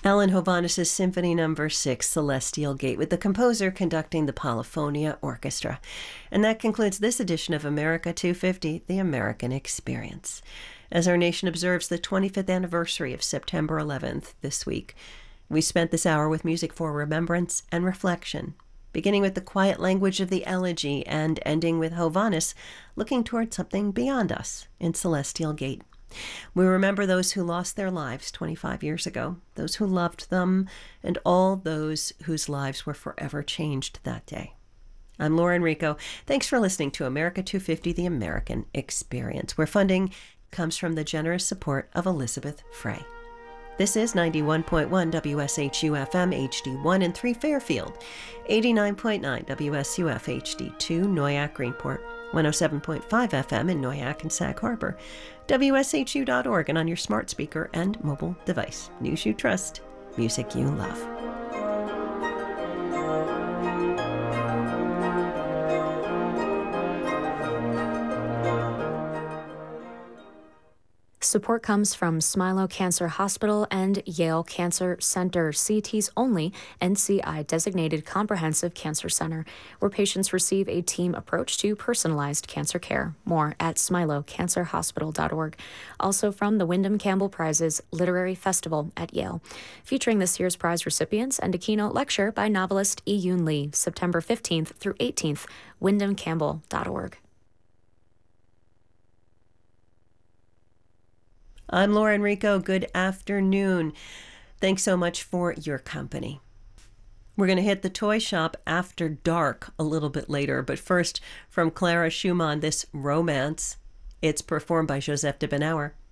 Alan Hovhannis's Symphony No. 6, Celestial Gate, with the composer conducting the Polyphonia Orchestra. And that concludes this edition of America 250, The American Experience. As our nation observes the 25th anniversary of September 11th this week, we spent this hour with music for remembrance and reflection, beginning with the quiet language of the elegy and ending with Hovhannis looking toward something beyond us in Celestial Gate. We remember those who lost their lives 25 years ago, those who loved them, and all those whose lives were forever changed that day. I'm Laura Enrico. Thanks for listening to America 250, The American Experience, where funding comes from the generous support of Elizabeth Frey. This is 91.1 WSHU-FM HD1 in 3 Fairfield, 89.9 WSUF HD2 Noyak Greenport, 107.5 FM in Noyak and Sag Harbor, WSHU.org, and on your smart speaker and mobile device. News you trust, music you love. Support comes from Smilow Cancer Hospital and Yale Cancer Center, CT's only NCI-designated comprehensive cancer center, where patients receive a team approach to personalized cancer care. More at smilowcancerhospital.org. Also from the Wyndham Campbell Prizes Literary Festival at Yale, featuring this year's prize recipients and a keynote lecture by novelist E-Yoon Lee, September 15th through 18th, wyndhamcampbell.org. I'm Laura Enrico. Good afternoon. Thanks so much for your company. We're going to hit the toy shop after dark a little bit later, but first, from Clara Schumann, this Romance. It's performed by Joseph de Benauer.